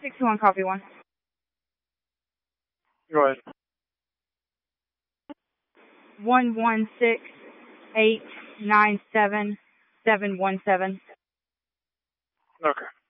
61 copy 1. Go ahead. 116897 717. Okay.